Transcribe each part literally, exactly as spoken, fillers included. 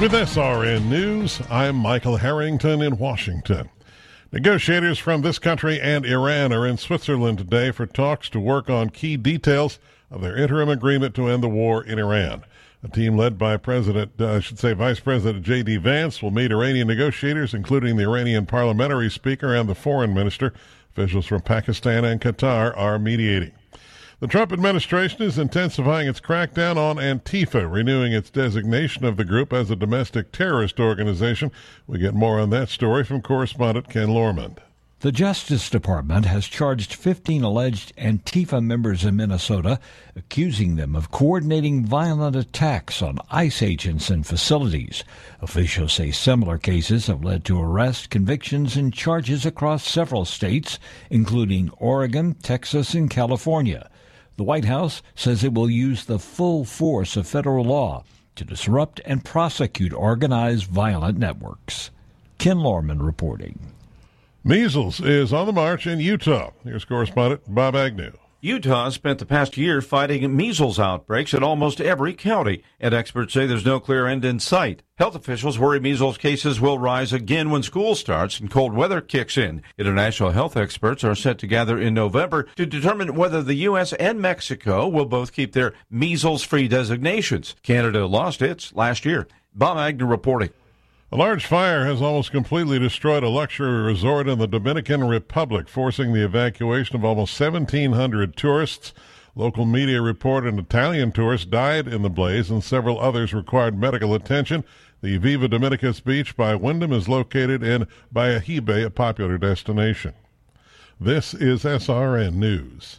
With S R N News, I'm Michael Harrington in Washington. Negotiators from this country and Iran are in Switzerland today for talks to work on key details of their interim agreement to end the war in Iran. A team led by President, uh, I should say Vice President J D. Vance will meet Iranian negotiators, including the Iranian parliamentary speaker and the foreign minister. Officials from Pakistan and Qatar are mediating. The Trump administration is intensifying its crackdown on Antifa, renewing its designation of the group as a domestic terrorist organization. We get more on that story from correspondent Ken Lormand. The Justice Department has charged fifteen alleged Antifa members in Minnesota, accusing them of coordinating violent attacks on ICE agents and facilities. Officials say similar cases have led to arrests, convictions, and charges across several states, including Oregon, Texas, and California. The White House says it will use the full force of federal law to disrupt and prosecute organized violent networks. Ken Lorman reporting. Measles is on the march in Utah. Here's correspondent Bob Agnew. Utah spent the past year fighting measles outbreaks in almost every county, and experts say there's no clear end in sight. Health officials worry measles cases will rise again when school starts and cold weather kicks in. International health experts are set to gather in November to determine whether the U S and Mexico will both keep their measles-free designations. Canada lost its last year. Bob Agnew reporting. A large fire has almost completely destroyed a luxury resort in the Dominican Republic, forcing the evacuation of almost seventeen hundred tourists. Local media report an Italian tourist died in the blaze and several others required medical attention. The Viva Dominicus beach by Wyndham is located in Bayahibe, a popular destination. This is S R N News.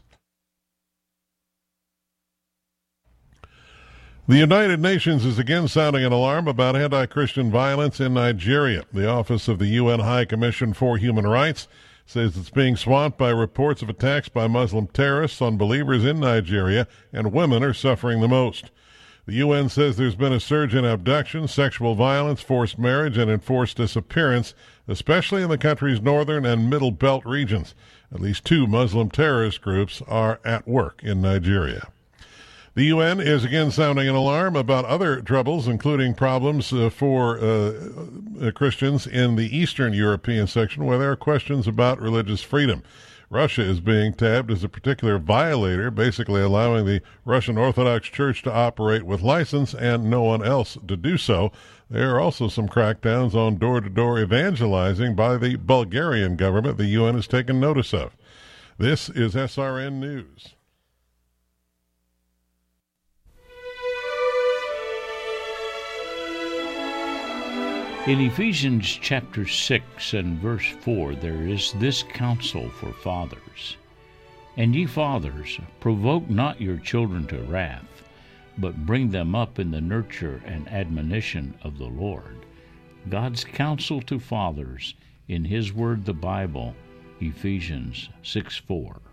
The United Nations is again sounding an alarm about anti-Christian violence in Nigeria. The Office of the U N High Commission for Human Rights says it's being swamped by reports of attacks by Muslim terrorists on believers in Nigeria, and women are suffering the most. The U N says there's been a surge in abduction, sexual violence, forced marriage, and enforced disappearance, especially in the country's northern and middle belt regions. At least two Muslim terrorist groups are at work in Nigeria. The U N is again sounding an alarm about other troubles, including problems uh, for uh, uh, Christians in the Eastern European section, where there are questions about religious freedom. Russia is being tabbed as a particular violator, basically allowing the Russian Orthodox Church to operate with license and no one else to do so. There are also some crackdowns on door-to-door evangelizing by the Bulgarian government the U N has taken notice of. This is S R N News. In Ephesians chapter six and verse four, there is this counsel for fathers. And ye fathers, provoke not your children to wrath, but bring them up in the nurture and admonition of the Lord. God's counsel to fathers in His Word, the Bible, Ephesians six four.